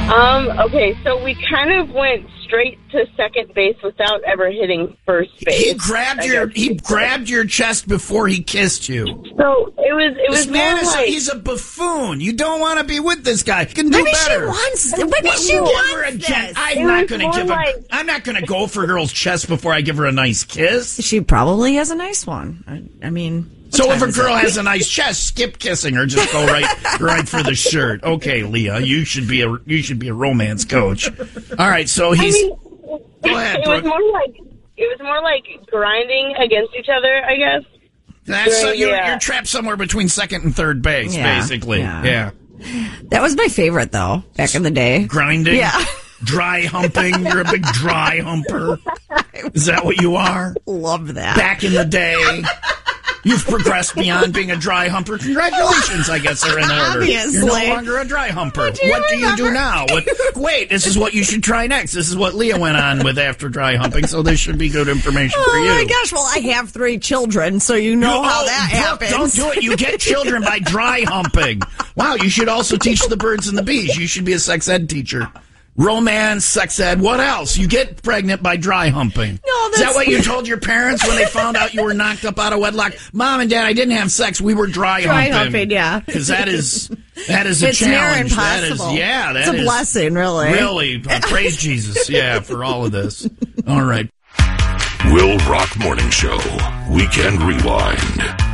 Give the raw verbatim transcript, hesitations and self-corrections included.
Um, okay, so we kind of went straight to second base without ever hitting first base. He grabbed your he grabbed your chest before he kissed you. So it was it was This man more is like a, he's a buffoon. You don't want to be with this guy. You can do Maybe better. she wants. Maybe Well, she give wants her a this. gen- I'm It not was going to more give like- a. I'm not going to go for a girl's chest before I give her a nice kiss. She probably has a nice one. I, I mean, what So time if a is girl it? has a nice chest, skip kissing her. Just go right, right for the shirt. Okay, Leah, you should be a you should be a romance coach. All right, so I he's. mean, Go ahead, it was Brooke. more like it was more like grinding against each other, I guess. That's so you're, Yeah. you're trapped somewhere between second and third base, Yeah, basically. yeah. Yeah. That was my favorite though, back in the day. Grinding. Yeah. Dry humping. You're a big dry humper. Is that what you are? Love that. Back in the day. You've progressed beyond being a dry humper. Congratulations, I guess, are in order. Obviously. You're no longer a dry humper. What do you, do, you do now? What, wait, this is what you should try next. This is what Leah went on with after dry humping, so this should be good information for Oh you. my gosh! Well, I have three children, so you know You- how oh, that Brooke, happens. Don't do it. You get children by dry humping. Wow, you should also teach the birds and the bees. You should be a sex ed teacher. Romance, sex ed, what else? You get pregnant by dry humping. No, Is that that's- what you told your parents when they found out you were knocked up out of wedlock? Mom and Dad, I didn't have sex. We were dry, Dry humping. humping, yeah. Because that is that is a It's near challenge. That impossible. is, yeah, that It's a is blessing, really. Really, uh, praise Jesus, yeah, for all of this. All right. Will Rock Morning Show. Weekend Rewind.